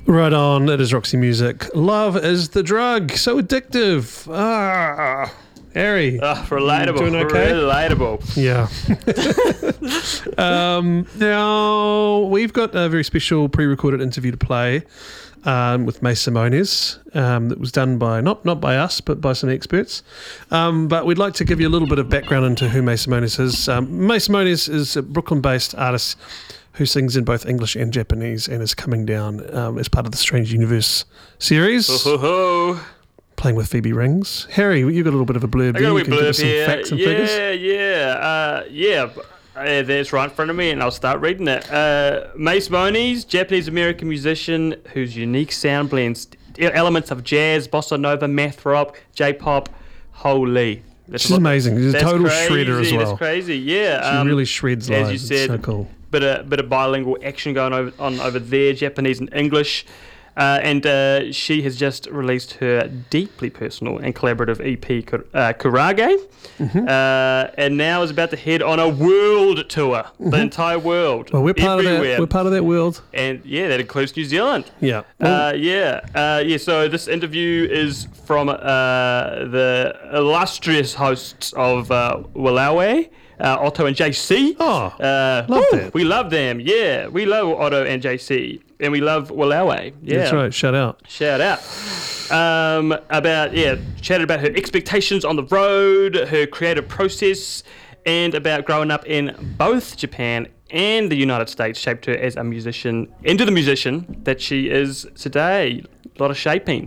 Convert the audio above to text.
Right on, it is Roxy Music. Love is the drug, so addictive. Harry. Relatable. Doing okay? Relatable. Yeah. Now, we've got a very special pre-recorded interview to play with May Simones that was done by, not by us, but by some experts. But we'd like to give you a little bit of background into who May Simones is. May Simones is a Brooklyn-based artist who sings in both English and Japanese and is coming down as part of the Strange Universe series. Playing with Phoebe Rings. Harry, you got a little bit of a blurb there. You can give us some facts and figures. That's right in front of me, and I'll start reading it. May Simones, Japanese-American musician whose unique sound blends elements of jazz, bossa nova, math rock, J-pop. Holy. She's amazing. She's a total shredder as well. That's crazy, yeah. She really shreds live. As you said, so cool. Bit of bilingual action going on over there, Japanese and English. And she has just released her deeply personal and collaborative EP, Kurage, and now is about to head on a world tour, the entire world. Well, we're part everywhere. of that. We're part of that world, and that includes New Zealand. Yeah, So this interview is from the illustrious hosts of Walawe. Otto and JC. Love that. We love them. Yeah, we love Otto and JC, and we love Walawe. Yeah, that's right. Shout out. Chatted about her expectations on the road, her creative process, and about growing up in both Japan and the United States shaped her as a musician into the musician that she is today. A lot of shaping.